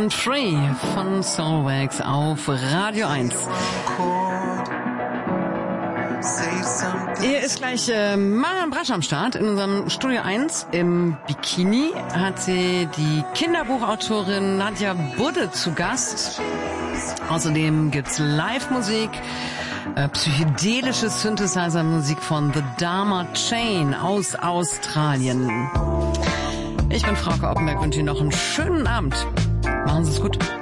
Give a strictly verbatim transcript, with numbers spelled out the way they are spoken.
and Free von Soulwax auf Radio eins. Hier ist gleich äh, Marion Brasch am Start in unserem Studio eins. Im Bikini hat sie die Kinderbuchautorin Nadja Budde zu Gast. Außerdem gibt's Live-Musik, äh, psychedelische Synthesizer-Musik von The Dharma Chain aus Australien. Ich bin Frauke Oppenberg und wünsche Ihnen noch einen schönen Abend. Machen Sie es gut.